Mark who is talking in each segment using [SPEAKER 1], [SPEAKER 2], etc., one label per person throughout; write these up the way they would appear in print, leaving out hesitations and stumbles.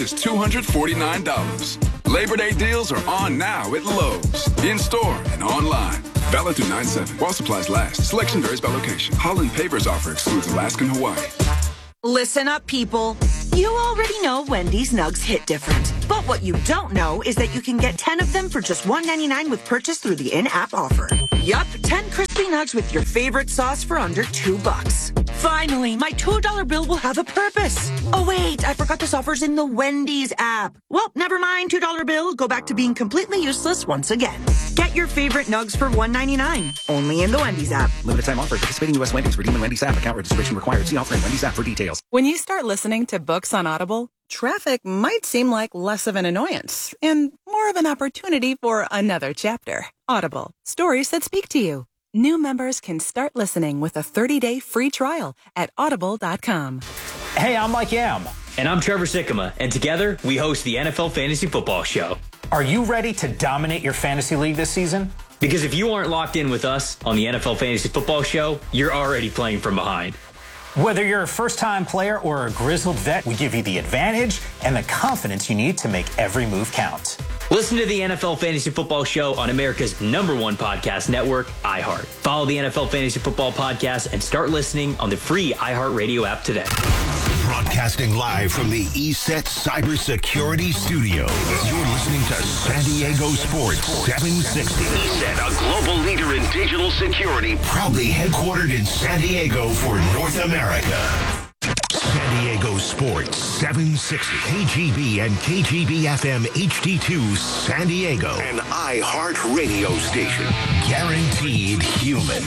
[SPEAKER 1] is $249. Labor Day deals are on now at Lowe's. In-store and online. Valid through 9/7. While supplies last. Selection varies by location. Holland Paper's offer excludes Alaska and Hawaii.
[SPEAKER 2] Listen up, people. You already know Wendy's nugs hit different. But what you don't know is that you can get 10 of them for just $1.99 with purchase through the in-app offer. Yup, 10 crispy nugs with your favorite sauce for under $2. Finally, my $2 bill will have a purpose. Oh, wait, I forgot this offer's in the Wendy's app. Well, never mind, $2 bill. Go back to being completely useless once again. Get your favorite nugs for $1.99. Only in the Wendy's app.
[SPEAKER 3] Limited time offer. Participating U.S. Wendy's. Redeem the Wendy's app. Account registration required. See offer in Wendy's app for details.
[SPEAKER 4] When you start listening to books on Audible, traffic might seem like less of an annoyance and more of an opportunity for another chapter. Audible. Stories that speak to you. New members can start listening with a 30-day free trial at audible.com.
[SPEAKER 5] Hey, I'm Mike Yam.
[SPEAKER 6] And I'm Trevor Sikkema, and together we host the NFL Fantasy Football Show.
[SPEAKER 5] Are you ready to dominate your fantasy league this season?
[SPEAKER 6] Because if you aren't locked in with us on the NFL Fantasy Football Show, you're already playing from behind.
[SPEAKER 5] Whether you're a first-time player or a grizzled vet, we give you the advantage and the confidence you need to make every move count.
[SPEAKER 6] Listen to the NFL Fantasy Football Show on America's #1 podcast network, iHeart. Follow the NFL Fantasy Football Podcast and start listening on the free iHeartRadio app today.
[SPEAKER 7] Broadcasting live from the ESET Cybersecurity Studios. You're listening to San Diego Sports 760.
[SPEAKER 8] ESET, a global leader in digital security.
[SPEAKER 7] Proudly headquartered in San Diego for North America. San Diego Sports 760. KGB and KGB FM HD2 San Diego.
[SPEAKER 8] An iHeart radio station.
[SPEAKER 7] Guaranteed human.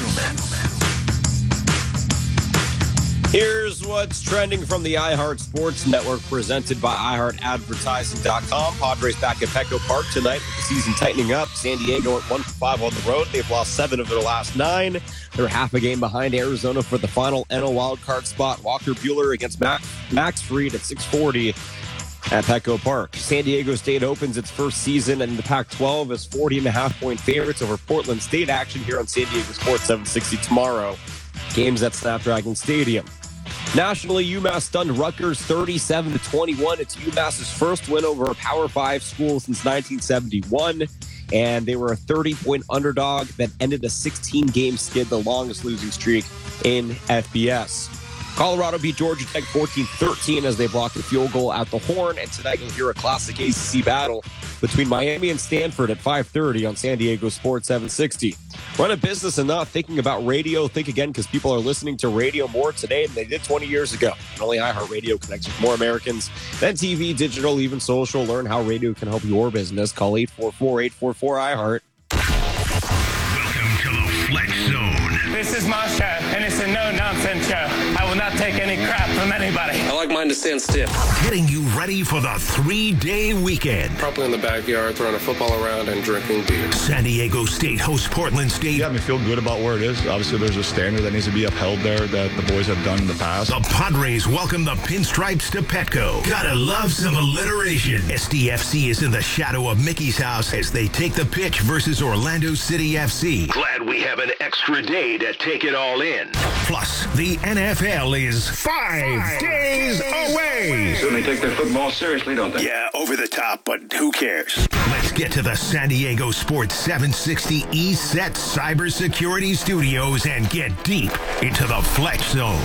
[SPEAKER 9] Here's what's trending from the iHeart Sports Network, presented by iHeartAdvertising.com. Padres back at Petco Park tonight with the season tightening up. San Diego at 1-5 on the road. They've lost 7 of their last 9. They're half a game behind Arizona for the final NL wildcard spot. Walker Buehler against Max Fried at 6:40 at Petco Park. San Diego State opens its first season in the Pac-12 as 40.5-point favorites over Portland State. Action here on San Diego Sports 760 tomorrow. Games at Snapdragon Stadium. Nationally, UMass stunned Rutgers 37-21. It's UMass's first win over a Power 5 school since 1971. And they were a 30-point underdog that ended a 16-game skid, the longest losing streak in FBS. Colorado beat Georgia Tech 14-13 as they blocked a field goal at the Horn. And tonight you'll hear a classic ACC battle between Miami and Stanford at 5:30 on San Diego Sports 760. Run a business and not thinking about radio? Think again, because people are listening to radio more today than they did 20 years ago. And only iHeartRadio connects with more Americans than TV, digital, even social. Learn how radio can help your business. Call 844-844-iHeart.
[SPEAKER 7] Welcome to the Flex Zone.
[SPEAKER 10] This is my show, and it's a no-nonsense show. I will not take any crap from anybody.
[SPEAKER 11] I like mine to stand stiff.
[SPEAKER 7] Getting you ready for the 3-day weekend.
[SPEAKER 11] Probably in the backyard, throwing a football around and drinking beer.
[SPEAKER 7] San Diego State hosts Portland State.
[SPEAKER 12] Yeah, I feel good about where it is. Obviously, there's a standard that needs to be upheld there that the boys have done in the past.
[SPEAKER 7] The Padres welcome the Pinstripes to Petco. Gotta love some alliteration. SDFC is in the shadow of Mickey's house as they take the pitch versus Orlando City FC.
[SPEAKER 8] Glad we have an extra day to take it all in.
[SPEAKER 7] Plus, the NFL is 5 days away.
[SPEAKER 13] Certainly take their football seriously, don't they?
[SPEAKER 7] Yeah, over the top, but who cares? Let's get to the San Diego Sports 760 ESET Cybersecurity Studios and get deep into the Flex Zone.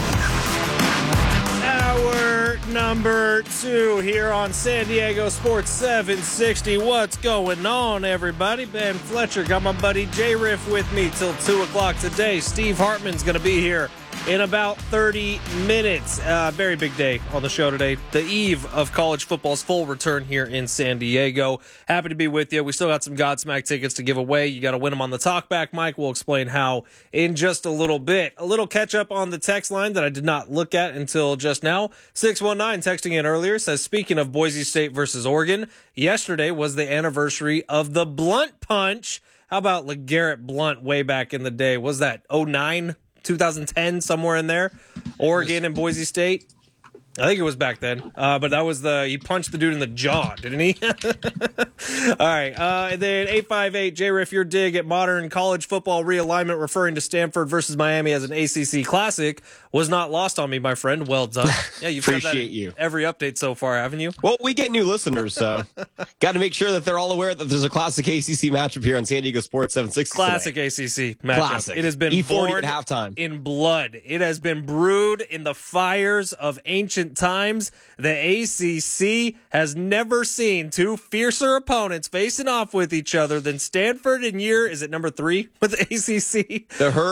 [SPEAKER 14] Hour number 2 here on San Diego Sports 760. What's going on, everybody? Ben Fletcher, got my buddy J-Riff with me till 2 o'clock today. Steve Hartman's going to be here in about 30 minutes. Very big day on the show today. The eve of college football's full return here in San Diego. Happy to be with you. We still got some Godsmack tickets to give away. You got to win them on the talkback, Mike. We'll explain how in just a little bit. A little catch up on the text line that I did not look at until just now. 619 texting in earlier says, speaking of Boise State versus Oregon, yesterday was the anniversary of the Blunt Punch. How about LeGarrette Blunt way back in the day? Was that 09? 2010, somewhere in there. Oregon and Boise State. I think it was back then, but that was he punched the dude in the jaw, didn't he? All right, and then 858, J-Riff, your dig at modern college football realignment referring to Stanford versus Miami as an ACC Classic was not lost on me, my friend. Well done. Yeah, you've said that in every update so far, haven't you?
[SPEAKER 9] Well, we get new listeners, so got to make sure that they're all aware that there's a classic ACC matchup here on San Diego Sports 760
[SPEAKER 14] Classic
[SPEAKER 9] today.
[SPEAKER 14] ACC matchup.
[SPEAKER 9] Classic.
[SPEAKER 14] It has been
[SPEAKER 9] E40
[SPEAKER 14] born
[SPEAKER 9] at halftime.
[SPEAKER 14] in blood. It has been brewed in the fires of ancient times. The ACC has never seen two fiercer opponents facing off with each other than Stanford in year, is it number 3 with the ACC?
[SPEAKER 9] The